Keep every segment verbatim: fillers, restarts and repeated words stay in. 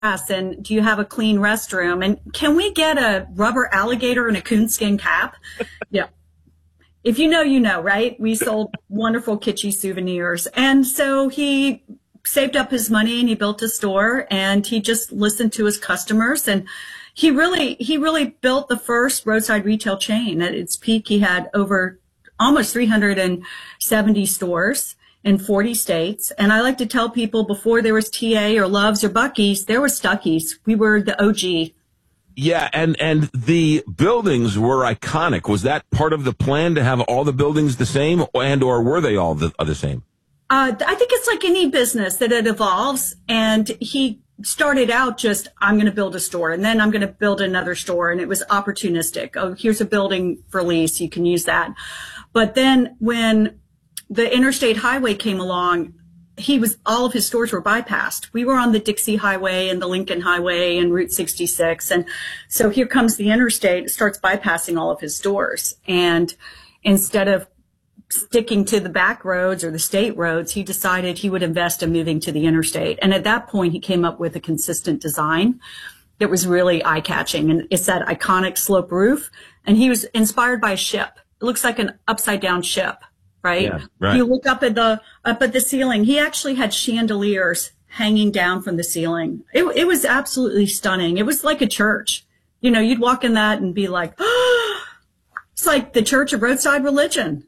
and do you have a clean restroom? And can we get a rubber alligator and a coonskin cap? Yeah. If you know, you know, right? We sold wonderful kitschy souvenirs. And so he saved up his money and he built a store and he just listened to his customers. And he really, he really built the first roadside retail chain. At its peak, he had over almost three hundred seventy stores in forty states. And I like to tell people, before there was T A or Love's or Buc-ee's, there was Stuckey's. We were the O G. Yeah, and, and the buildings were iconic. Was that part of the plan, to have all the buildings the same, and or were they all the, the same? Uh, I think it's like any business that it evolves. And he started out just, I'm going to build a store, and then I'm going to build another store. And it was opportunistic. Oh, here's a building for lease. You can use that. But then when the interstate highway came along, he was, all of his stores were bypassed. We were on the Dixie Highway and the Lincoln Highway and Route sixty-six. And so here comes the interstate, starts bypassing all of his stores. And instead of sticking to the back roads or the state roads, he decided he would invest in moving to the interstate. And at that point, he came up with a consistent design that was really eye-catching. And it's that iconic slope roof. And he was inspired by a ship. It looks like an upside-down ship. Right? Yeah, right. You look up at the up at the ceiling. He actually had chandeliers hanging down from the ceiling. It, it was absolutely stunning. It was like a church. You know, you'd walk in that and be like, oh, it's like the Church of Roadside Religion.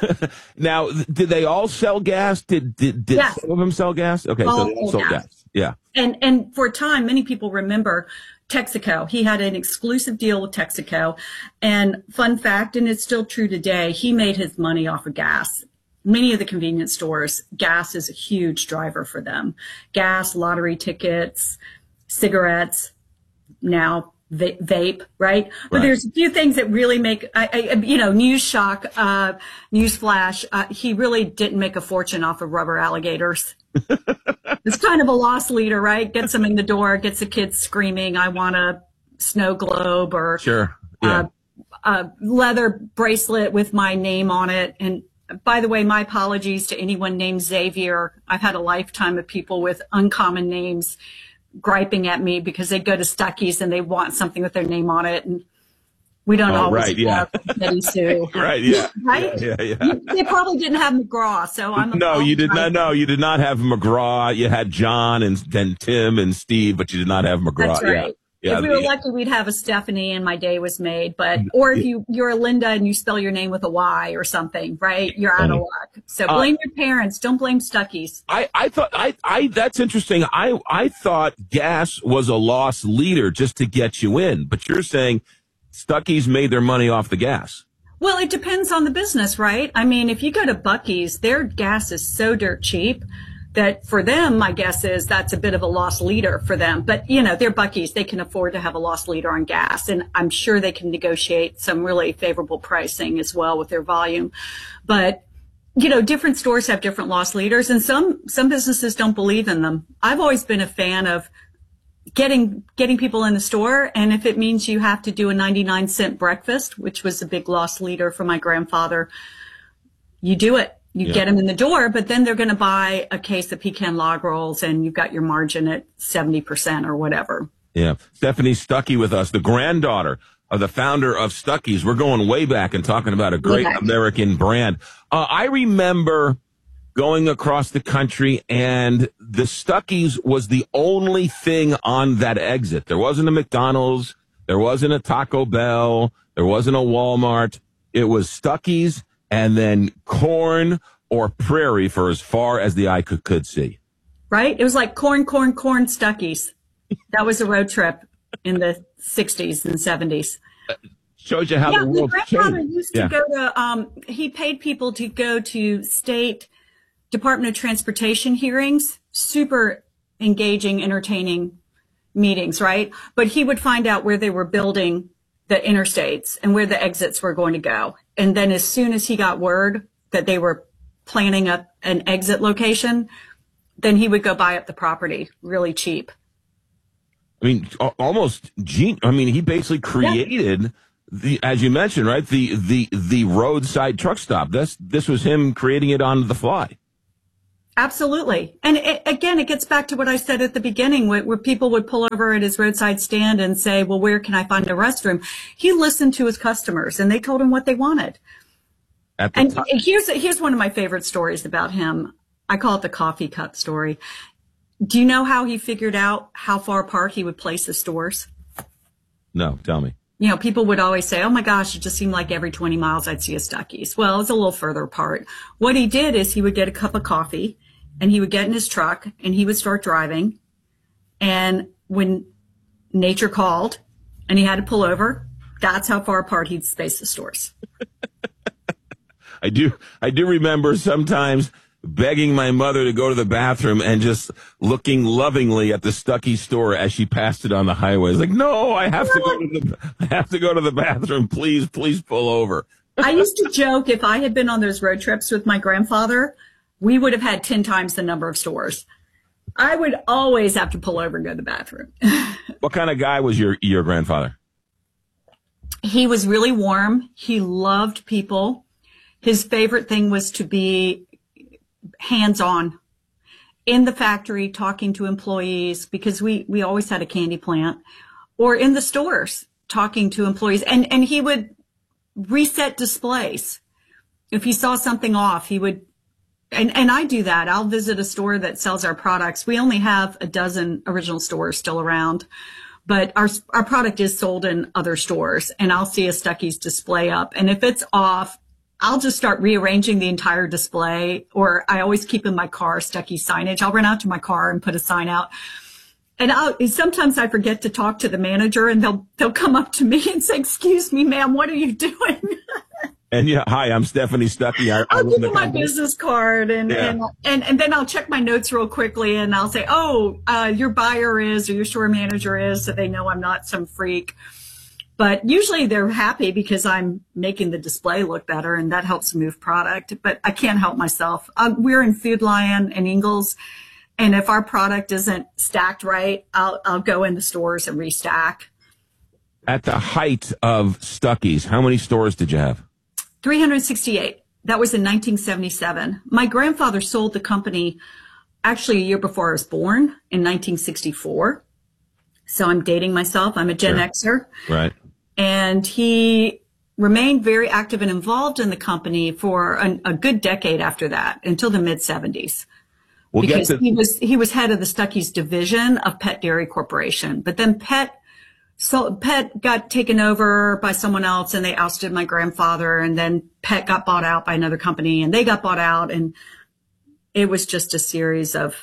Now, did they all sell gas? Did did, did yes. some of them sell gas? Okay, all so they all sold gas. gas. Yeah. And and for a time, many people remember Texaco. He had an exclusive deal with Texaco. And fun fact, and it's still true today, he made his money off of gas. Many of the convenience stores, gas is a huge driver for them. Gas, lottery tickets, cigarettes, now va- vape, right? But right. There's a few things that really make, I, I, you know, news shock, uh, news flash. Uh, he really didn't make a fortune off of rubber alligators. It's kind of a lost leader, right? Gets them in the door, gets the kids screaming, I want a snow globe, or sure. yeah. a, a leather bracelet with my name on it. And by the way, my apologies to anyone named Xavier. I've had a lifetime of people with uncommon names griping at me because they go to Stuckey's and they want something with their name on it. And we don't oh, always right, yeah. Betty Sue. right, yeah. Right? Yeah, yeah, yeah. They probably didn't have McGraw, so I'm No, you did not. No, you did not have McGraw. You had John and then Tim and Steve, but you did not have McGraw. That's right. Yeah. If we were lucky, we'd have a Stephanie and my day was made. But or if you you're a Linda and you spell your name with a Y or something, right? You're out of luck. So blame uh, your parents. Don't blame Stuckey's. I, I thought I I that's interesting. I I thought gas was a loss leader just to get you in, but you're saying Stuckey's made their money off the gas. Well, it depends on the business, right? I mean, if you go to Buc-ee's, their gas is so dirt cheap that for them, my guess is that's a bit of a loss leader for them. But, you know, they're Buc-ee's. They can afford to have a loss leader on gas. And I'm sure they can negotiate some really favorable pricing as well with their volume. But, you know, different stores have different loss leaders, and some, some businesses don't believe in them. I've always been a fan of getting getting people in the store, and if it means you have to do a ninety-nine cent breakfast, which was a big loss leader for my grandfather, you do it. You yeah. get them in the door, but then they're going to buy a case of pecan log rolls, and you've got your margin at seventy percent or whatever. Yeah. Stephanie Stuckey with us, the granddaughter of the founder of Stuckey's. We're going way back and talking about a great yeah. American brand. Uh, I remember going across the country, and the Stuckey's was the only thing on that exit. There wasn't a McDonald's. There wasn't a Taco Bell. There wasn't a Walmart. It was Stuckey's and then corn or prairie for as far as the eye could, could see. Right? It was like corn, corn, corn, Stuckey's. That was a road trip in the sixties and seventies. Shows you how yeah, the world changed. My grandfather used to yeah. go to, um, he paid people to go to state Department of Transportation hearings, super engaging, entertaining meetings, right? But he would find out where they were building the interstates and where the exits were going to go. And then as soon as he got word that they were planning a, an exit location, then he would go buy up the property really cheap. I mean, almost gene. I mean, he basically created yeah. the, as you mentioned, right? The, the, the roadside truck stop. This, this was him creating it on the fly. Absolutely. And it, again, it gets back to what I said at the beginning, where, where people would pull over at his roadside stand and say, well, where can I find a restroom? He listened to his customers and they told him what they wanted. At the And top. here's, here's one of my favorite stories about him. I call it the coffee cup story. Do you know how he figured out how far apart he would place his stores? No, tell me. You know, people would always say, oh my gosh, it just seemed like every twenty miles I'd see a Stuckey's. Well, it was a little further apart. What he did is he would get a cup of coffee and he would get in his truck and he would start driving. And when nature called and he had to pull over, that's how far apart he'd space the stores. I do, I do remember sometimes begging my mother to go to the bathroom and just looking lovingly at the Stuckey store as she passed it on the highway. It's like, no, I have to go to the, I have to go to the bathroom. Please, please pull over. I used to joke if I had been on those road trips with my grandfather, we would have had ten times the number of stores. I would always have to pull over and go to the bathroom. What kind of guy was your, your grandfather? He was really warm. He loved people. His favorite thing was to be hands-on in the factory, talking to employees, because we, we always had a candy plant, or in the stores, talking to employees. And, and he would reset displays. If he saw something off, he would, and, and I do that. I'll visit a store that sells our products. We only have a dozen original stores still around, but our, our product is sold in other stores, and I'll see a Stuckey's display up. And if it's off, I'll just start rearranging the entire display, or I always keep in my car Stuckey signage. I'll run out to my car and put a sign out. And I'll, sometimes I forget to talk to the manager, and they'll, they'll come up to me and say, excuse me, ma'am, what are you doing? And yeah, hi, I'm Stephanie Stuckey. I, I'll I give them my business card, and, yeah. and, and, and then I'll check my notes real quickly, and I'll say, oh, uh, your buyer is, or your store manager is, so they know I'm not some freak. But usually they're happy because I'm making the display look better, and that helps move product. But I can't help myself. Uh, we're in Food Lion and Ingles, and if our product isn't stacked right, I'll, I'll go in the stores and restack. At the height of Stuckey's, how many stores did you have? three hundred sixty-eight. That was in nineteen seventy-seven. My grandfather sold the company actually a year before I was born, in nineteen sixty-four. So I'm dating myself. I'm a Gen Sure. Xer. Right. And he remained very active and involved in the company for an, a good decade after that, until the mid seventies. We'll because get to- he was he was head of the Stuckey's division of Pet Dairy Corporation. But then Pet so Pet got taken over by someone else, and they ousted my grandfather, and then Pet got bought out by another company, and they got bought out, and it was just a series of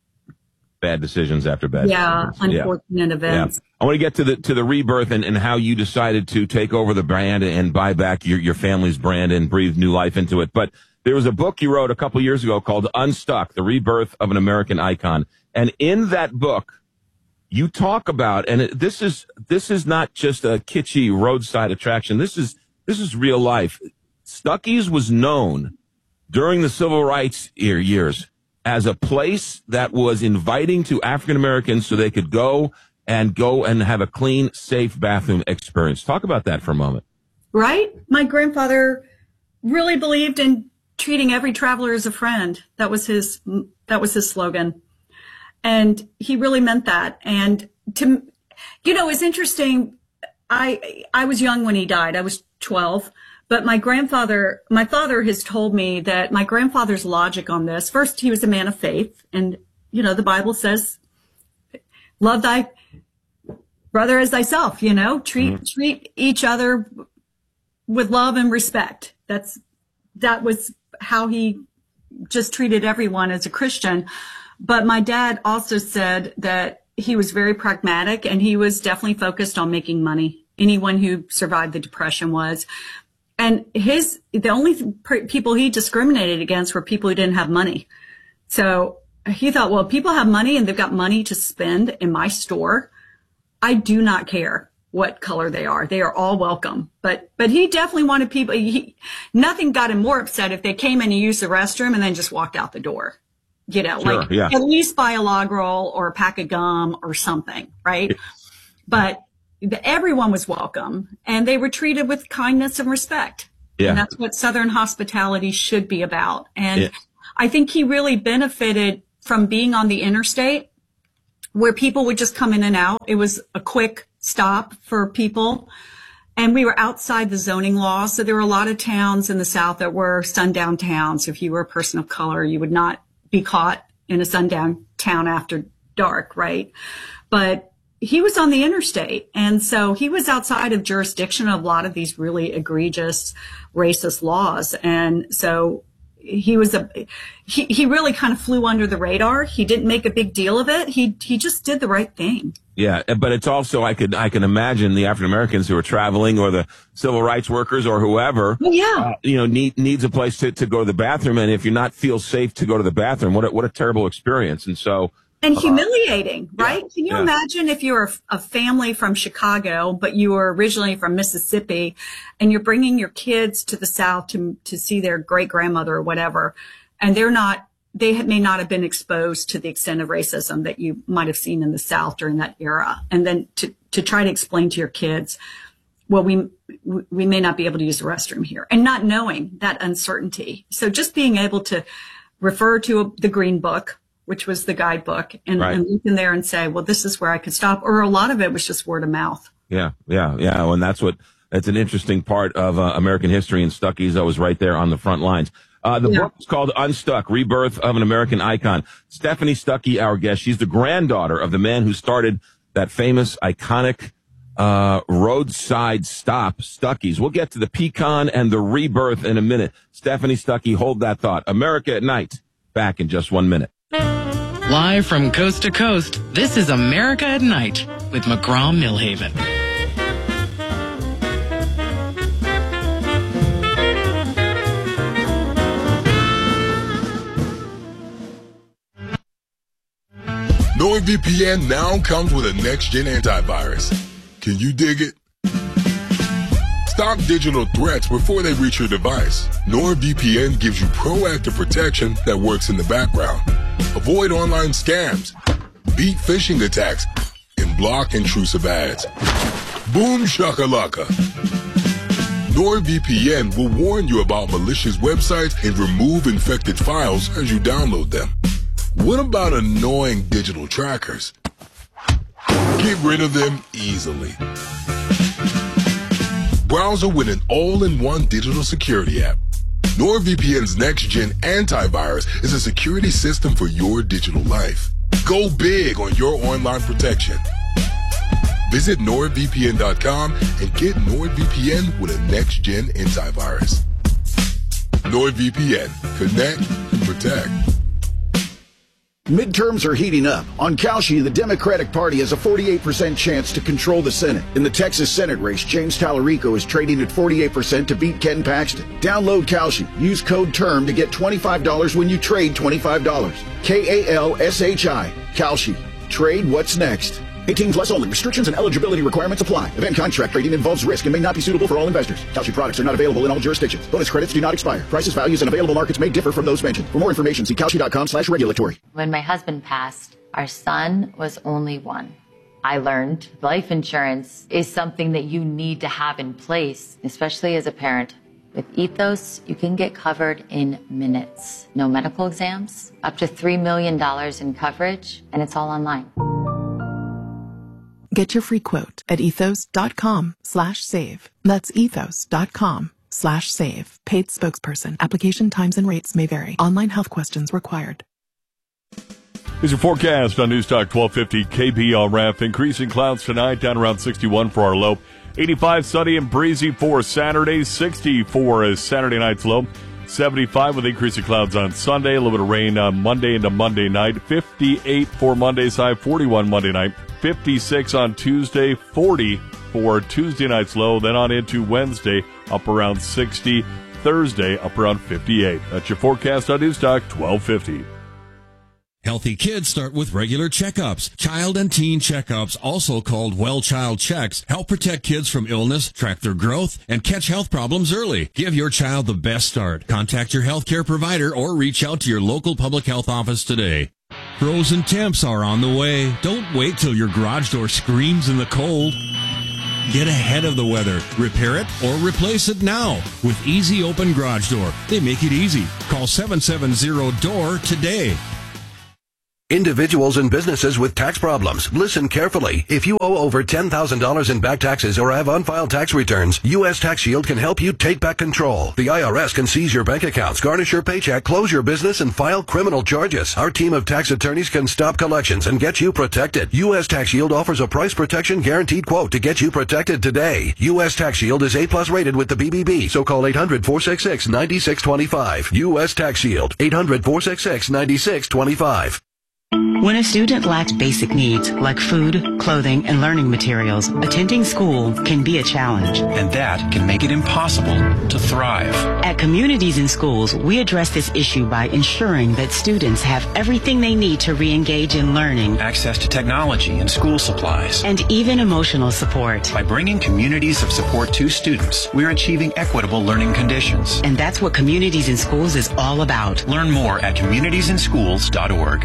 bad decisions after bad yeah, decisions. unfortunate yeah. events. Yeah. I want to get to the to the rebirth and, and how you decided to take over the brand and buy back your, your family's brand and breathe new life into it. But there was a book you wrote a couple years ago called Unstuck, The Rebirth of an American Icon. And in that book, you talk about, and it, this is this is not just a kitschy roadside attraction. This is this is real life. Stuckey's was known during the civil rights years as a place that was inviting to African Americans so they could go and go and have a clean, safe bathroom experience. Talk about that for a moment. Right? My grandfather really believed in treating every traveler as a friend. That was his, that was his slogan. And he really meant that. And to, you know, it's interesting. I, I was young when he died. I was twelve. But my grandfather, my father has told me that my grandfather's logic on this, first, he was a man of faith. And, you know, the Bible says, love thy brother as thyself, you know, treat, mm-hmm. treat each other with love and respect. That's, that was how he just treated everyone as a Christian. But my dad also said that he was very pragmatic, and he was definitely focused on making money. Anyone who survived the Depression was. And his, the only people he discriminated against were people who didn't have money. So he thought, well, people have money and they've got money to spend in my store. I do not care what color they are. They are all welcome. But, but he definitely wanted people, he, nothing got him more upset if they came in and used the restroom and then just walked out the door. You know, sure, like yeah. At least buy a log roll or a pack of gum or something, right? But everyone was welcome, and they were treated with kindness and respect. Yeah. And that's what Southern hospitality should be about. And yeah. I think he really benefited from being on the interstate where people would just come in and out. It was a quick stop for people. And we were outside the zoning law. So there were a lot of towns in the South that were sundown towns. If you were a person of color, you would not be caught in a sundown town after dark, right? But he was on the interstate. And so he was outside of jurisdiction of a lot of these really egregious racist laws. And so he was a, he, he really kind of flew under the radar. He didn't make a big deal of it. He, he just did the right thing. Yeah. But it's also, I could, I can imagine the African Americans who are traveling or the civil rights workers or whoever, well, yeah. uh, you know, need, needs a place to, to go to the bathroom. And if you not feel safe to go to the bathroom, what a, what a terrible experience. And so, And humiliating, right? Yeah, Can you yeah. imagine if you're a family from Chicago, but you were originally from Mississippi and you're bringing your kids to the South to, to see their great grandmother or whatever, and they're not, they may not have been exposed to the extent of racism that you might have seen in the South during that era. And then to, to try to explain to your kids, well, we, we may not be able to use the restroom here, and not knowing that uncertainty. So just being able to refer to a, the Green Book, which was the guidebook, and, right. and look in there and say, well, this is where I could stop. Or a lot of it was just word of mouth. Yeah, yeah, yeah. And that's what, that's an interesting part of uh, American history, and Stuckey's always right there on the front lines. Uh, the yeah. book is called Unstuck, Rebirth of an American Icon. Stephanie Stuckey, our guest, she's the granddaughter of the man who started that famous, iconic uh roadside stop, Stuckey's. We'll get to the pecan and the rebirth in a minute. Stephanie Stuckey, hold that thought. America at Night, back in just one minute. Live from coast to coast, this is America at Night with McGraw-Millhaven. NordVPN now comes with a next-gen antivirus. Can you dig it? Stop digital threats before they reach your device. NordVPN gives you proactive protection that works in the background. Avoid online scams, beat phishing attacks, and block intrusive ads. Boom shakalaka. NordVPN will warn you about malicious websites and remove infected files as you download them. What about annoying digital trackers? Get rid of them easily. Browser with an all-in-one digital security app. NordVPN's next-gen antivirus is a security system for your digital life. Go big on your online protection. Visit nord V P N dot com and get NordVPN with a next-gen antivirus. NordVPN. Connect, protect. Midterms are heating up. On Kalshi, the Democratic Party has a forty-eight percent chance to control the Senate. In the Texas Senate race, James Tallarico is trading at forty-eight percent to beat Ken Paxton. Download Kalshi. Use code TERM to get twenty-five dollars when you trade twenty-five dollars. K A L S H I. Kalshi. Trade what's next. eighteen plus only. Restrictions and eligibility requirements apply. Event contract trading involves risk and may not be suitable for all investors. Kalshi products are not available in all jurisdictions. Bonus credits do not expire. Prices, values, and available markets may differ from those mentioned. For more information, see Kalshi.com slash regulatory. When my husband passed, our son was only one. I learned life insurance is something that you need to have in place, especially as a parent. With Ethos, you can get covered in minutes. No medical exams, up to three million dollars in coverage, and it's all online. Get your free quote at ethos.com slash save. That's ethos.com slash save. Paid spokesperson. Application times and rates may vary. Online health questions required. Here's your forecast on News Talk twelve fifty K P L R F. Increasing clouds tonight, down around sixty-one for our low. eighty-five sunny and breezy for Saturday. sixty for Saturday night's low. seventy-five with increasing clouds on Sunday. A little bit of rain on Monday into Monday night. fifty-eight for Monday's high. forty-one Monday night. fifty-six on Tuesday. forty for Tuesday night's low. Then on into Wednesday, up around sixty. Thursday, up around fifty-eight. That's your forecast on News Talk twelve fifty. Healthy kids start with regular checkups. Child and teen checkups, also called Well Child Checks, help protect kids from illness, track their growth, and catch health problems early. Give your child the best start. Contact your healthcare provider or reach out to your local public health office today. Frozen temps are on the way. Don't wait till your garage door screams in the cold. Get ahead of the weather. Repair it or replace it now with Easy Open Garage Door. They make it easy. Call seven seven zero D O O R today. Individuals and businesses with tax problems, listen carefully. If you owe over ten thousand dollars in back taxes or have unfiled tax returns, U S Tax Shield can help you take back control. The I R S can seize your bank accounts, garnish your paycheck, close your business, and file criminal charges. Our team of tax attorneys can stop collections and get you protected. U S Tax Shield offers a price protection guaranteed quote to get you protected today. U S Tax Shield is A plus rated with the B B B, so call eight hundred, four six six, nine six two five. U S Tax Shield, eight hundred, four six six, nine six two five. When a student lacks basic needs like food, clothing, and learning materials, attending school can be a challenge. And that can make it impossible to thrive. At Communities in Schools, we address this issue by ensuring that students have everything they need to re-engage in learning, access to technology and school supplies, and even emotional support. By bringing communities of support to students, we're achieving equitable learning conditions. And that's what Communities in Schools is all about. Learn more at communities in schools dot org.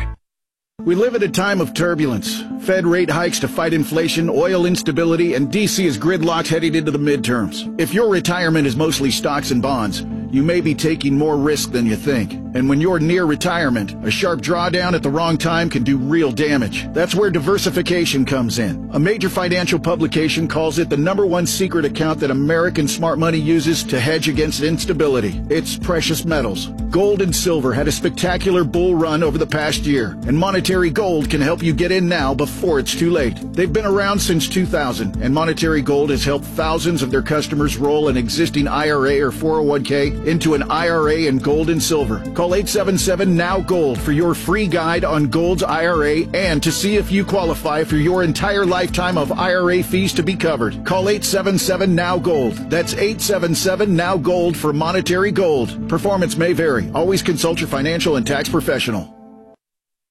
We live at a time of turbulence. Fed rate hikes to fight inflation, oil instability, and D C is gridlocked heading into the midterms. If your retirement is mostly stocks and bonds, you may be taking more risk than you think. And when you're near retirement, a sharp drawdown at the wrong time can do real damage. That's where diversification comes in. A major financial publication calls it the number one secret account that American smart money uses to hedge against instability. It's precious metals. Gold and silver had a spectacular bull run over the past year, and Monetary Gold can help you get in now before it's too late. They've been around since two thousand, and Monetary Gold has helped thousands of their customers roll an existing I R A or four oh one k into an I R A in gold and silver. Call eight seven seven, N O W, GOLD for your free guide on Gold's I R A and to see if you qualify for your entire lifetime of I R A fees to be covered. Call eight seven seven, N O W, GOLD. That's eight seven seven, N O W, GOLD for Monetary Gold. Performance may vary. Always consult your financial and tax professional.